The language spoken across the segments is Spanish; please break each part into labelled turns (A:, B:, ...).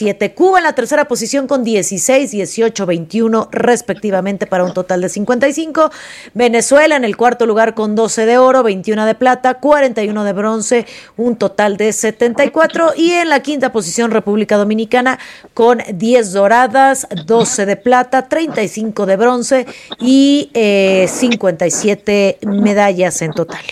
A: 17. Cuba en la tercera posición con 16, 18, 21 respectivamente para un total de 55. Venezuela en el cuarto lugar con 12 de oro, 21 de plata, 41 de bronce, un total de 74. Y en la quinta posición República Dominicana con 10 doradas, 12 de plata, 35 de bronce y 57 medallas en total.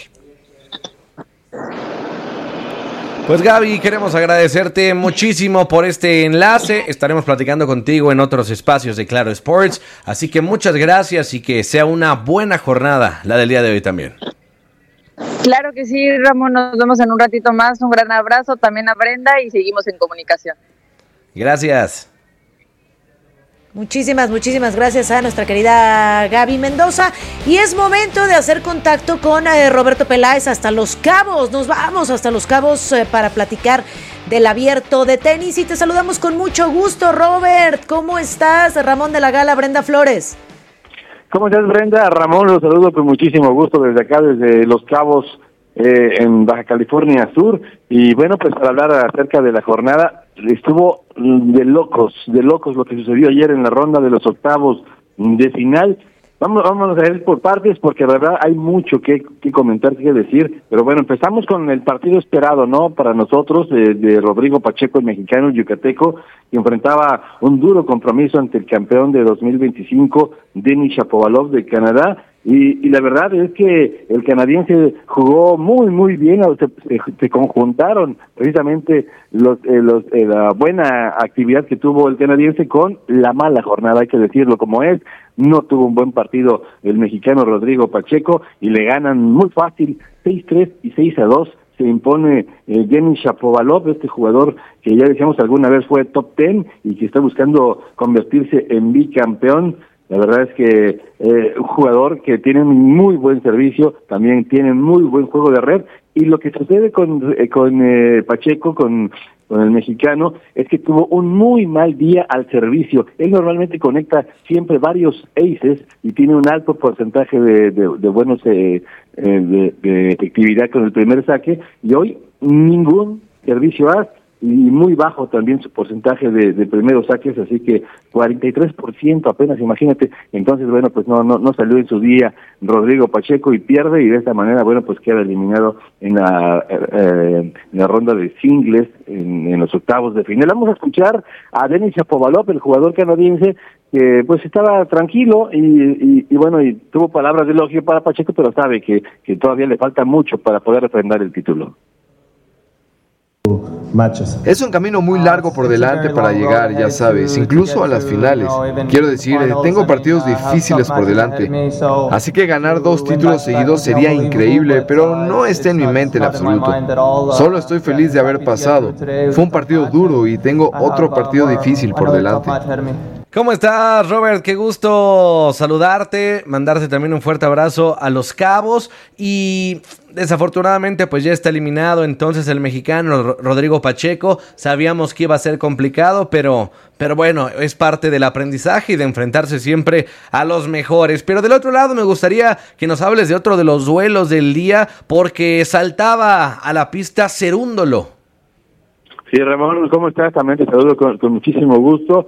B: Pues Gaby, queremos agradecerte muchísimo por este enlace. Estaremos platicando contigo en otros espacios de Claro Sports. Así que muchas gracias y que sea una buena jornada la del día de hoy también.
C: Claro que sí, Ramón. Nos vemos en un ratito más. Un gran abrazo también a Brenda y seguimos en comunicación.
B: Gracias.
A: Muchísimas gracias a nuestra querida Gaby Mendoza. Y es momento de hacer contacto con Roberto Peláez hasta Los Cabos. Nos vamos hasta Los Cabos para platicar del abierto de tenis. Y te saludamos con mucho gusto, Robert. ¿Cómo estás? Ramón de la Gala, Brenda Flores.
D: ¿Cómo estás, Brenda? Ramón, los saludo con muchísimo gusto desde acá, desde Los Cabos, en Baja California Sur. Y bueno, pues para hablar acerca de la jornada, estuvo de locos lo que sucedió ayer en la ronda de los octavos de final. Vamos a ir por partes porque la verdad hay mucho que comentar, que decir, pero bueno, empezamos con el partido esperado, ¿no? Para nosotros, de Rodrigo Pacheco, el mexicano, el yucateco, que enfrentaba un duro compromiso ante el campeón de 2025, Denis Shapovalov de Canadá. Y la verdad es que el canadiense jugó muy bien, se conjuntaron precisamente la buena actividad que tuvo el canadiense con la mala jornada, hay que decirlo como es. No tuvo un buen partido el mexicano Rodrigo Pacheco y le ganan muy fácil 6-3 y 6-2. Se impone Denis Shapovalov, este jugador que ya decíamos alguna vez fue top 10 y que está buscando convertirse en bicampeón. La verdad es que un jugador que tiene muy buen servicio, también tiene muy buen juego de red, y lo que sucede con Pacheco, con el mexicano, es que tuvo un muy mal día al servicio. Él normalmente conecta siempre varios aces y tiene un alto porcentaje de buenos de efectividad con el primer saque, y hoy ningún servicio as, y muy bajo también su porcentaje de primeros saques, así que 43% apenas, imagínate. Entonces, bueno, pues no salió en su día Rodrigo Pacheco y pierde, y de esta manera, bueno, pues queda eliminado en la ronda de singles, en los octavos de final. Vamos a escuchar a Denis Shapovalov, el jugador canadiense, que pues estaba tranquilo y bueno, y tuvo palabras de elogio para Pacheco, pero sabe que todavía le falta mucho para poder refrendar el título.
E: Es un camino muy largo por delante para llegar, ya sabes, incluso a las finales. Quiero decir, tengo partidos difíciles por delante. Así que ganar 2 títulos seguidos sería increíble, pero no está en mi mente en absoluto. Solo estoy feliz de haber pasado. Fue un partido duro y tengo otro partido difícil por delante.
B: ¿Cómo estás, Robert? Qué gusto saludarte, mandarte también un fuerte abrazo a Los Cabos. Y desafortunadamente pues ya está eliminado entonces el mexicano Rodrigo Pacheco. Sabíamos que iba a ser complicado, pero bueno, es parte del aprendizaje y de enfrentarse siempre a los mejores. Pero del otro lado me gustaría que nos hables de otro de los duelos del día, porque saltaba a la pista Cerúndolo.
D: Sí, Ramón, ¿cómo estás? También te saludo con muchísimo gusto.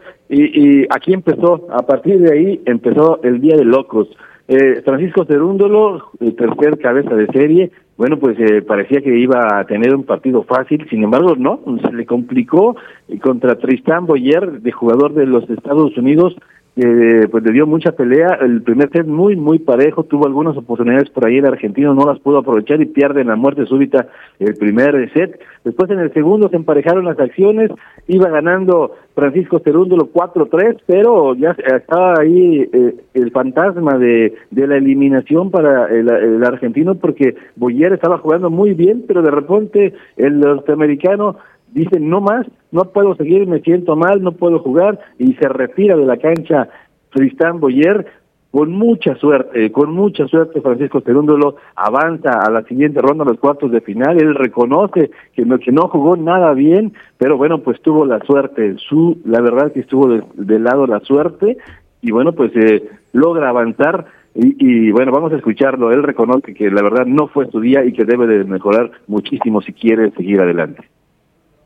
D: Y aquí empezó, a partir de ahí empezó el día de locos. Francisco Cerúndolo, tercer cabeza de serie, bueno, pues parecía que iba a tener un partido fácil, sin embargo, no, se le complicó contra Tristan Boyer, de jugador de los Estados Unidos. Pues le dio mucha pelea. El primer set muy parejo, tuvo algunas oportunidades por ahí, el argentino no las pudo aprovechar y pierde en la muerte súbita el primer set. Después en el segundo se emparejaron las acciones, iba ganando Francisco Cerúndolo 4-3, pero ya estaba ahí el fantasma de la eliminación para el argentino, porque Boyer estaba jugando muy bien, pero de repente el norteamericano dice, no más, no puedo seguir, me siento mal, no puedo jugar, y se retira de la cancha Tristan Boyer. Con mucha suerte Francisco Cerúndolo avanza a la siguiente ronda, a los cuartos de final. Él reconoce que no jugó nada bien, pero bueno, pues tuvo la suerte, la verdad que estuvo de lado la suerte, y bueno, pues logra avanzar. Y bueno, vamos a escucharlo. Él reconoce que la verdad no fue su día y que debe de mejorar muchísimo si quiere seguir adelante.